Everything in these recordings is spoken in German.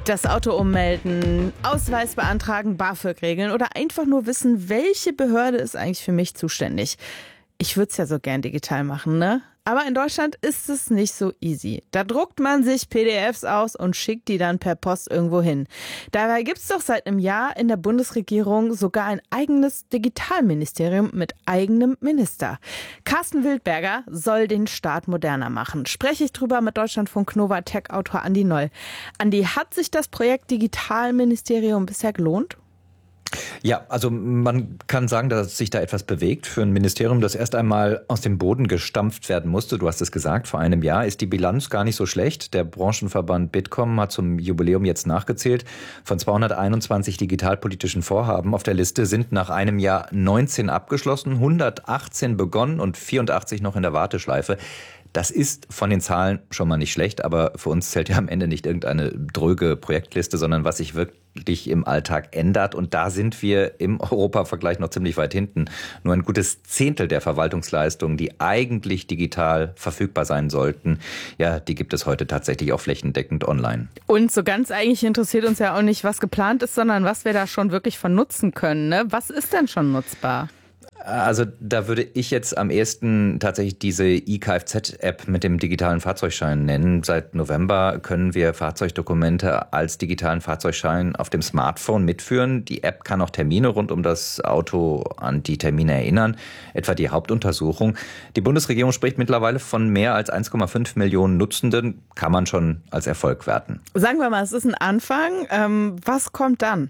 Das Auto ummelden, Ausweis beantragen, BAföG regeln oder einfach nur wissen, welche Behörde ist eigentlich für mich zuständig. Ich würde es ja so gern digital machen, ne? Aber in Deutschland ist es nicht so easy. Da druckt man sich PDFs aus und schickt die dann per Post irgendwo hin. Dabei gibt es doch seit einem Jahr in der Bundesregierung sogar ein eigenes Digitalministerium mit eigenem Minister. Carsten Wildberger soll den Staat moderner machen. Spreche ich drüber mit Deutschlandfunk Nova Tech-Autor Andi Noll. Andi, hat sich das Projekt Digitalministerium bisher gelohnt? Ja, also man kann sagen, dass sich da etwas bewegt. Für ein Ministerium, das erst einmal aus dem Boden gestampft werden musste, du hast es gesagt, vor einem Jahr, ist die Bilanz gar nicht so schlecht. Der Branchenverband Bitkom hat zum Jubiläum jetzt nachgezählt. Von 221 digitalpolitischen Vorhaben auf der Liste sind nach einem Jahr 19 abgeschlossen, 118 begonnen und 84 noch in der Warteschleife. Das ist von den Zahlen schon mal nicht schlecht, aber für uns zählt ja am Ende nicht irgendeine dröge Projektliste, sondern was sich wirklich im Alltag ändert. Und da sind wir im Europavergleich noch ziemlich weit hinten. Nur ein gutes Zehntel der Verwaltungsleistungen, die eigentlich digital verfügbar sein sollten, ja, die gibt es heute tatsächlich auch flächendeckend online. Und so ganz eigentlich interessiert uns ja auch nicht, was geplant ist, sondern was wir da schon wirklich von nutzen können, ne? Was ist denn schon nutzbar? Also da würde ich jetzt am ehesten tatsächlich diese eKFZ-App mit dem digitalen Fahrzeugschein nennen. Seit November können wir Fahrzeugdokumente als digitalen Fahrzeugschein auf dem Smartphone mitführen. Die App kann auch Termine rund um das Auto an die Termine erinnern, etwa die Hauptuntersuchung. Die Bundesregierung spricht mittlerweile von mehr als 1,5 Millionen Nutzenden, kann man schon als Erfolg werten. Sagen wir mal, es ist ein Anfang. Was kommt dann?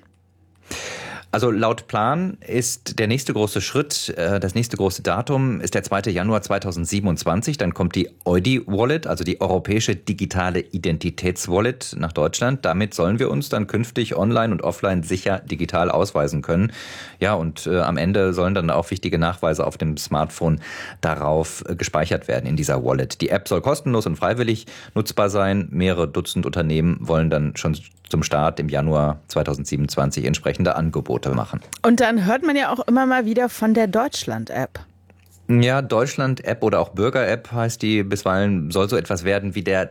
Also laut Plan ist der nächste große Schritt, das nächste große Datum ist der 2. Januar 2027. Dann kommt die EUDI-Wallet, also die Europäische Digitale Identitäts-Wallet nach Deutschland. Damit sollen wir uns dann künftig online und offline sicher digital ausweisen können. Ja, und am Ende sollen dann auch wichtige Nachweise auf dem Smartphone darauf gespeichert werden in dieser Wallet. Die App soll kostenlos und freiwillig nutzbar sein. Mehrere Dutzend Unternehmen wollen dann schon zum Start im Januar 2027 entsprechende Angebote machen. Und dann hört man ja auch immer mal wieder von der Deutschland-App. Ja, Deutschland-App oder auch Bürger-App heißt die bisweilen, soll so etwas werden wie der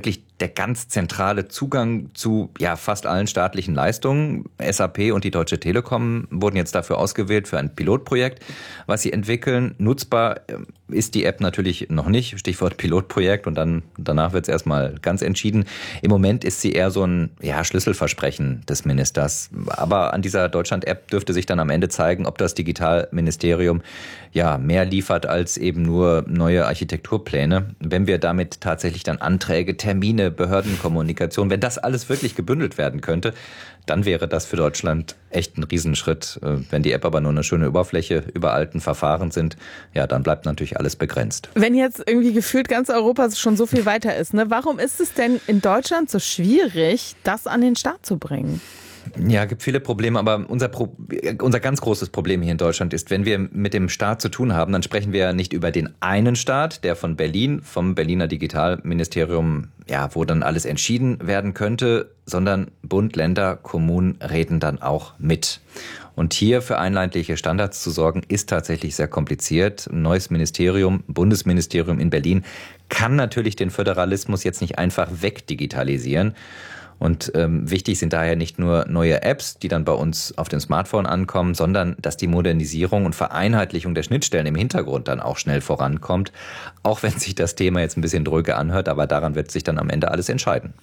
ganz zentrale Zugang zu fast allen staatlichen Leistungen. SAP und die Deutsche Telekom wurden jetzt dafür ausgewählt für ein Pilotprojekt, was sie entwickeln. Nutzbar ist die App natürlich noch nicht, Stichwort Pilotprojekt, und danach wird es erstmal ganz entschieden. Im Moment ist sie eher so ein Schlüsselversprechen des Ministers. Aber an dieser Deutschland-App dürfte sich dann am Ende zeigen, ob das Digitalministerium mehr liefert als eben nur neue Architekturpläne. Wenn wir damit tatsächlich dann Anträge, Termine, Behördenkommunikation, wenn das alles wirklich gebündelt werden könnte, dann wäre das für Deutschland echt ein Riesenschritt. Wenn die App aber nur eine schöne Oberfläche über alten Verfahren sind, dann bleibt natürlich alles begrenzt. Wenn jetzt irgendwie gefühlt ganz Europa schon so viel weiter ist, ne? Warum ist es denn in Deutschland so schwierig, das an den Start zu bringen? Ja, gibt viele Probleme, aber unser ganz großes Problem hier in Deutschland ist, wenn wir mit dem Staat zu tun haben, dann sprechen wir nicht über den einen Staat, der von Berlin, vom Berliner Digitalministerium, wo dann alles entschieden werden könnte, sondern Bund, Länder, Kommunen reden dann auch mit. Und hier für einheitliche Standards zu sorgen, ist tatsächlich sehr kompliziert. Ein neues Ministerium, Bundesministerium in Berlin, kann natürlich den Föderalismus jetzt nicht einfach wegdigitalisieren. Und wichtig sind daher nicht nur neue Apps, die dann bei uns auf dem Smartphone ankommen, sondern dass die Modernisierung und Vereinheitlichung der Schnittstellen im Hintergrund dann auch schnell vorankommt. Auch wenn sich das Thema jetzt ein bisschen dröge anhört, aber daran wird sich dann am Ende alles entscheiden.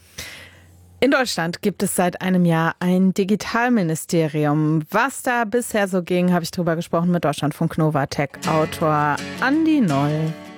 In Deutschland gibt es seit einem Jahr ein Digitalministerium. Was da bisher so ging, habe ich drüber gesprochen mit Deutschlandfunk Nova Tech-Autor Andi Noll.